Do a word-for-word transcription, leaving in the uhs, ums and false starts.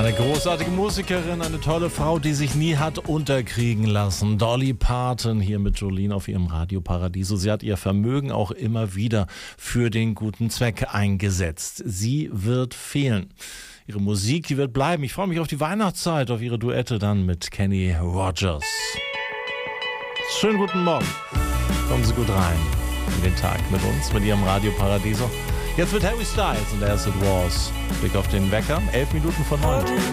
Eine großartige Musikerin, eine tolle Frau, die sich nie hat unterkriegen lassen. Dolly Parton hier mit Jolene auf ihrem Radio Paradiso. Sie hat ihr Vermögen auch immer wieder für den guten Zweck eingesetzt. Sie wird fehlen. Ihre Musik, die wird bleiben. Ich freue mich auf die Weihnachtszeit, auf ihre Duette dann mit Kenny Rogers. Schönen guten Morgen. Kommen Sie gut rein in den Tag mit uns, mit Ihrem Radio Paradiso. Jetzt wird Harry Styles und As It Was. Blick auf den Wecker, elf Minuten vor neun.